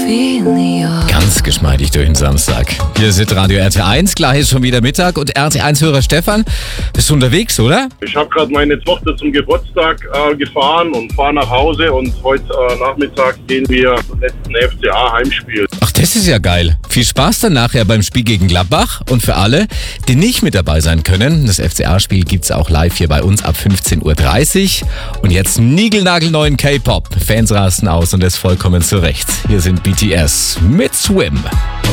Ganz geschmeidig durch den Samstag. Hier ist Radio RT1, gleich ist schon wieder Mittag und RT1-Hörer Stefan, bist du unterwegs, oder? Ich habe gerade meine Tochter zum Geburtstag gefahren und fahre nach Hause und heute Nachmittag gehen wir zum letzten FCA-Heimspiel. Ach, das ist ja geil. Viel Spaß dann nachher beim Spiel gegen Gladbach und für alle, die nicht mit dabei sein können, das FCA-Spiel gibt's auch live hier bei uns ab 15.30 Uhr und jetzt niegelnagelneuen K-Pop. Fans rasten aus und das vollkommen zu Recht. Hier sind BTS mit Swim.